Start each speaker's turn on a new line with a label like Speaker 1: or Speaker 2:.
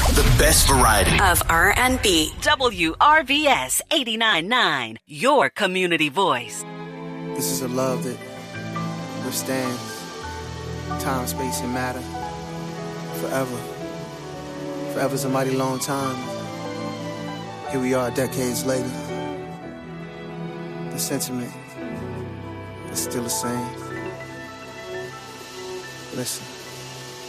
Speaker 1: The best variety
Speaker 2: of R&B.
Speaker 3: WRVS 89.9, your community voice.
Speaker 4: This is a love that withstands time, space, and matter forever. Forever's a mighty long time. Here we are decades later. The sentiment is still the same. Listen.